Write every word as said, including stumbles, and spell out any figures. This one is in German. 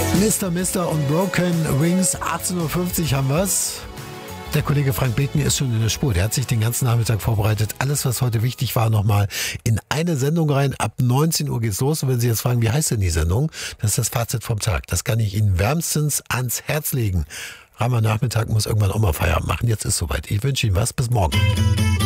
Mister Mister und Broken Wings, achtzehn Uhr fünfzig haben wir's. Der Kollege Frank Beken ist schon in der Spur. Der hat sich den ganzen Nachmittag vorbereitet. Alles, was heute wichtig war, nochmal in eine Sendung rein. Ab neunzehn Uhr geht's los. Und wenn Sie jetzt fragen, wie heißt denn die Sendung? Das ist das Fazit vom Tag. Das kann ich Ihnen wärmstens ans Herz legen. Rammer Nachmittag muss irgendwann auch mal Feierabend machen. Jetzt ist soweit. Ich wünsche Ihnen was. Bis morgen.